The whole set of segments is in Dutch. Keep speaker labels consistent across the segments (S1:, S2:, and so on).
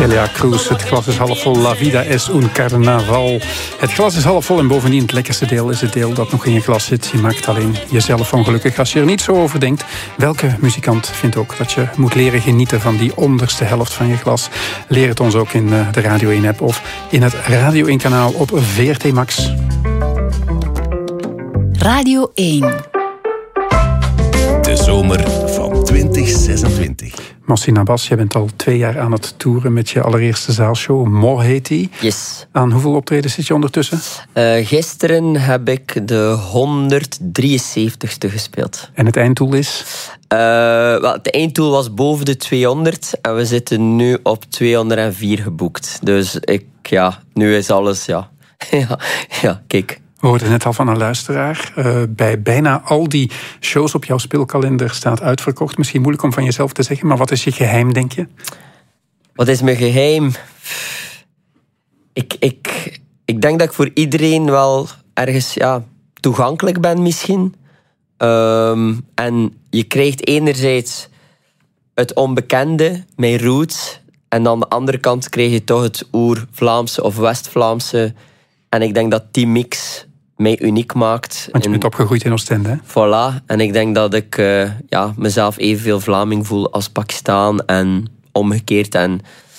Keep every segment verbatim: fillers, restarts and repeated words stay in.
S1: Celia Cruz, het glas is half vol, La vida es un carnaval. Het glas is half vol en bovendien het lekkerste deel is het deel dat nog in je glas zit. Je maakt alleen jezelf ongelukkig als je er niet zo over denkt. Welke muzikant vindt ook dat je moet leren genieten van die onderste helft van je glas? Leer het ons ook in de Radio één app of in het Radio één kanaal op V R T Max.
S2: Radio één.
S3: De zomer van twintig zesentwintig.
S1: Massi Nabas, jij bent al twee jaar aan het toeren met je allereerste zaalshow. Mo heet die.
S4: Yes.
S1: Aan hoeveel optredens zit je ondertussen?
S4: Uh, gisteren heb ik de honderddrieënzeventigste gespeeld.
S1: En het einddoel is?
S4: Uh, wel, het einddoel was boven de tweehonderd en we zitten nu op tweehonderdvier geboekt. Dus ik, ja, nu is alles, ja. ja, ja, kijk.
S1: We hoorden net al van een luisteraar. Uh, bij bijna al die shows op jouw speelkalender staat uitverkocht. Misschien moeilijk om van jezelf te zeggen, maar wat is je geheim, denk je?
S4: Wat is mijn geheim? Ik, ik, ik denk dat ik voor iedereen wel ergens ja, toegankelijk ben misschien. Um, en je krijgt enerzijds het onbekende, mijn roots. En aan de andere kant krijg je toch het oer-Vlaamse of West-Vlaamse. En ik denk dat die mix mij uniek maakt.
S1: Want je bent opgegroeid in Oostende, hè?
S4: Voilà. En ik denk dat ik uh, ja, mezelf evenveel Vlaming voel als Pakistan en omgekeerd. En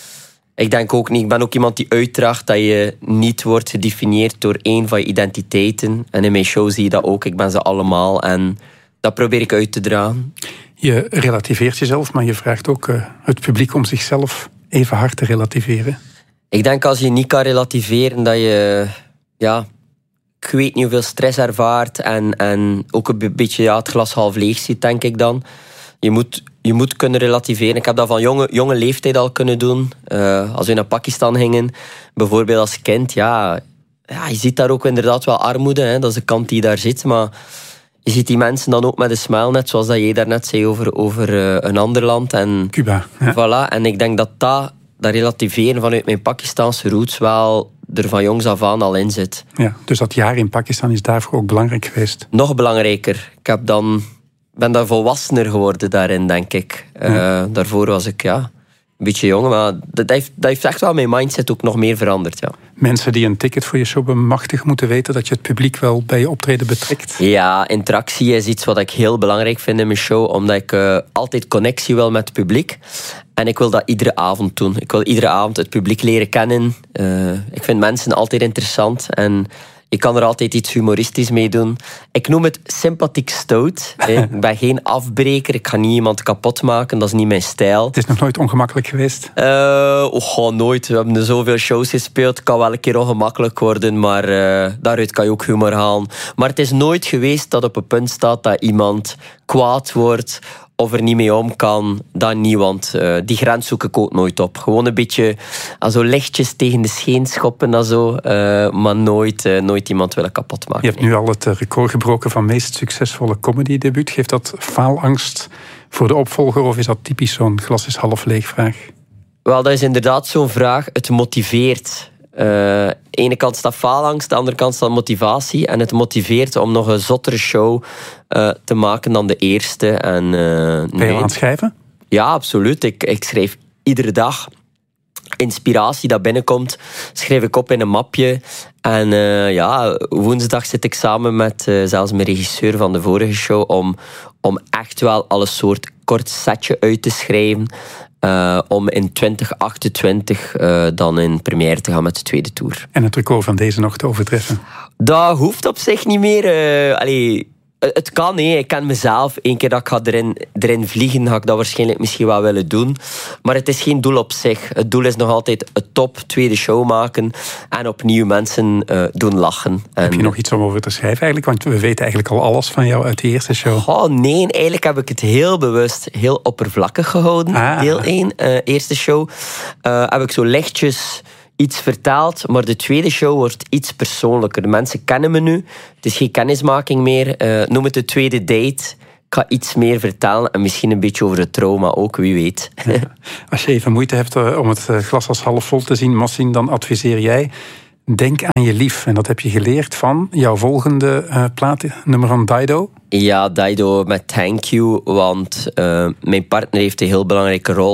S4: ik denk ook niet, ik ben ook iemand die uitdraagt dat je niet wordt gedefinieerd door één van je identiteiten. En in mijn show zie je dat ook. Ik ben ze allemaal en dat probeer ik uit te dragen.
S1: Je relativeert jezelf, maar je vraagt ook uh, het publiek om zichzelf even hard te relativeren.
S4: Ik denk als je niet kan relativeren dat je, ja, ik weet niet hoeveel stress ervaart en, en ook een beetje ja, het glas half leeg ziet, denk ik dan. Je moet, je moet kunnen relativeren. Ik heb dat van jonge, jonge leeftijd al kunnen doen. Uh, als we naar Pakistan gingen, bijvoorbeeld als kind, ja, ja, je ziet daar ook inderdaad wel armoede, hè, dat is de kant die daar zit, maar je ziet die mensen dan ook met een smile, net zoals dat jij daarnet zei over, over uh, een ander land. En,
S1: Cuba. Ja.
S4: Voilà, en ik denk dat dat, dat relativeren vanuit mijn Pakistanse roots wel er van jongs af aan al in zit.
S1: Ja, dus dat jaar in Pakistan is daarvoor ook belangrijk geweest?
S4: Nog belangrijker. Ik heb dan, ben daar volwassener geworden daarin, denk ik. Ja. Uh, daarvoor was ik ja, een beetje jong, maar dat heeft, dat heeft echt wel mijn mindset ook nog meer veranderd. Ja.
S1: Mensen die een ticket voor je show bemachtigen moeten weten dat je het publiek wel bij je optreden betrekt?
S4: Ja, interactie is iets wat ik heel belangrijk vind in mijn show, omdat ik uh, altijd connectie wil met het publiek. En ik wil dat iedere avond doen. Ik wil iedere avond het publiek leren kennen. Uh, ik vind mensen altijd interessant en ik kan er altijd iets humoristisch mee doen. Ik noem het sympathiek stout. Ik ben geen afbreker, ik ga niet iemand kapot maken, dat is niet mijn stijl.
S1: Het is nog nooit ongemakkelijk geweest?
S4: Uh, oh, nooit. We hebben er zoveel shows gespeeld. Het kan wel een keer ongemakkelijk worden, maar uh, daaruit kan je ook humor halen. Maar het is nooit geweest dat op een punt staat dat iemand kwaad wordt of er niet mee om kan, dan niet, want uh, die grens zoek ik ook nooit op. Gewoon een beetje also lichtjes tegen de scheen schoppen en zo, uh, maar nooit, uh, nooit iemand willen kapot maken.
S1: Je hebt nu al het record gebroken van meest succesvolle comedy-debuut. Geeft dat faalangst voor de opvolger of is dat typisch zo'n glas is half leeg vraag?
S4: Wel, dat is inderdaad zo'n vraag. Het motiveert. Uh, de ene kant staat faalangst, de andere kant staat motivatie. En het motiveert om nog een zottere show uh, te maken dan de eerste. En, uh,
S1: ben je
S4: nee.
S1: aan het schrijven?
S4: Ja, absoluut. Ik, ik schrijf iedere dag. Inspiratie dat binnenkomt, schrijf ik op in een mapje. En uh, ja, woensdag zit ik samen met uh, zelfs mijn regisseur van de vorige show om, om echt wel al een soort kort setje uit te schrijven. Uh, om in twintig achtentwintig uh, dan in première te gaan met de tweede tour.
S1: En het record van deze nog te overtreffen?
S4: Dat hoeft op zich niet meer. Uh, allee, het kan, hé. Ik ken mezelf. Eén keer dat ik ga erin, erin vliegen, ga ik dat waarschijnlijk misschien wel willen doen. Maar het is geen doel op zich. Het doel is nog altijd een top tweede show maken en opnieuw mensen uh, doen lachen. En
S1: heb je nog iets om over te schrijven eigenlijk? Want we weten eigenlijk al alles van jou uit de eerste show.
S4: Oh nee, eigenlijk heb ik het heel bewust heel oppervlakkig gehouden.
S1: Ah.
S4: Deel één, uh, eerste show. Uh, heb ik zo lichtjes iets vertaald, maar de tweede show wordt iets persoonlijker. De mensen kennen me nu. Het is geen kennismaking meer. Uh, noem het de tweede date. Ik ga iets meer vertellen en misschien een beetje over het trauma ook, wie weet.
S1: Ja. Als je even moeite hebt om het glas als half vol te zien, Massin, dan adviseer jij: denk aan je lief. En dat heb je geleerd van jouw volgende uh, plaatnummer van Dido.
S4: Ja, Dido met Thank You, want uh, mijn partner heeft een heel belangrijke rol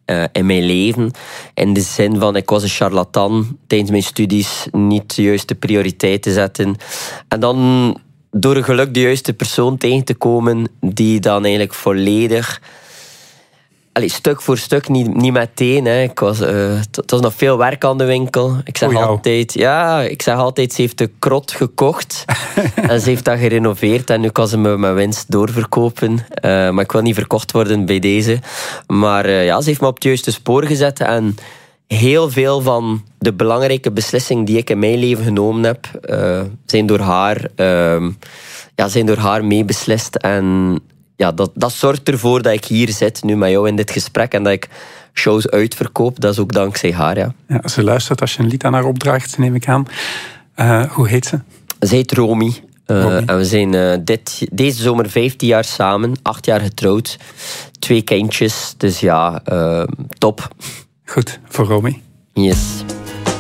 S4: uh, in mijn leven. In de zin van, ik was een charlatan tijdens mijn studies, niet de juiste prioriteit te zetten. En dan door een geluk de juiste persoon tegen te komen, die dan eigenlijk volledig... Allee, stuk voor stuk, niet, niet meteen. Hè. Ik was, uh, het was nog veel werk aan de winkel. Ik zeg, altijd, ja, ik zeg altijd, ze heeft de krot gekocht. En ze heeft dat gerenoveerd. En nu kan ze me mijn winst doorverkopen. Uh, maar ik wil niet verkocht worden bij deze. Maar uh, ja, ze heeft me op het juiste spoor gezet. En heel veel van de belangrijke beslissingen die ik in mijn leven genomen heb, uh, zijn door haar, uh, ja, zijn door haar meebeslist. En ja, dat, dat zorgt ervoor dat ik hier zit, nu met jou in dit gesprek, en dat ik shows uitverkoop. Dat is ook dankzij haar, ja.
S1: Ja, als ze luistert, als je een lied aan haar opdraagt, neem ik aan. Uh, hoe heet ze?
S4: Ze heet Romy. Uh, Romy. En we zijn uh, dit, deze zomer vijftien jaar samen, acht jaar getrouwd. Twee kindjes, dus ja, uh, top.
S1: Goed, voor Romy.
S4: Yes.